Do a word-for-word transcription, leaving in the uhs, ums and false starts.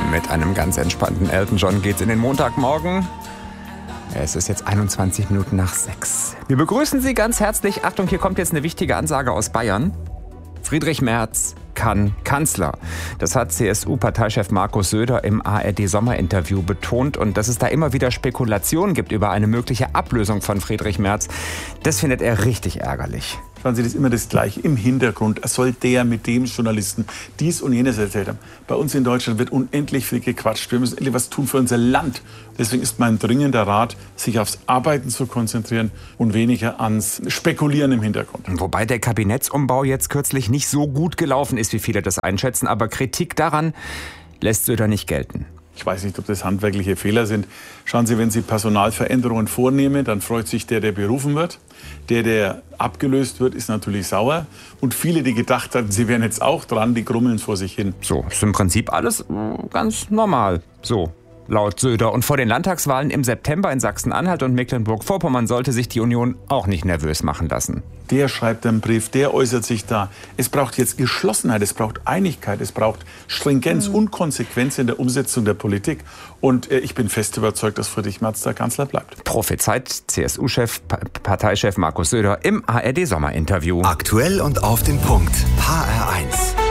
Mit einem ganz entspannten Elton John geht's in den Montagmorgen. Es ist jetzt einundzwanzig Minuten nach sechs. Wir begrüßen Sie ganz herzlich. Achtung, hier kommt jetzt eine wichtige Ansage aus Bayern. Friedrich Merz kann Kanzler. Das hat C S U-Parteichef Markus Söder im A R D-Sommerinterview betont. Und dass es da immer wieder Spekulationen gibt über eine mögliche Ablösung von Friedrich Merz, das findet er richtig ärgerlich. Schauen Sie, das ist immer das Gleiche im Hintergrund. Soll der mit dem Journalisten dies und jenes erzählt haben? Bei uns in Deutschland wird unendlich viel gequatscht. Wir müssen endlich was tun für unser Land. Deswegen ist mein dringender Rat, sich aufs Arbeiten zu konzentrieren und weniger ans Spekulieren im Hintergrund. Wobei der Kabinettsumbau jetzt kürzlich nicht so gut gelaufen ist, wie viele das einschätzen. Aber Kritik daran lässt Söder nicht gelten. Ich weiß nicht, ob das handwerkliche Fehler sind. Schauen Sie, wenn Sie Personalveränderungen vornehmen, dann freut sich der, der berufen wird. Der, der abgelöst wird, ist natürlich sauer. Und viele, die gedacht hatten, sie wären jetzt auch dran, die grummeln vor sich hin. So, ist im Prinzip alles ganz normal. So, laut Söder. Und vor den Landtagswahlen im September in Sachsen-Anhalt und Mecklenburg-Vorpommern sollte sich die Union auch nicht nervös machen lassen. Der schreibt einen Brief, der äußert sich da. Es braucht jetzt Geschlossenheit, es braucht Einigkeit, es braucht Stringenz und Konsequenz in der Umsetzung der Politik. Und äh, ich bin fest überzeugt, dass Friedrich Merz der Kanzler bleibt. Prophezeit C S U-Chef, pa- Parteichef Markus Söder im A R D-Sommerinterview. Aktuell und auf den Punkt. H R eins.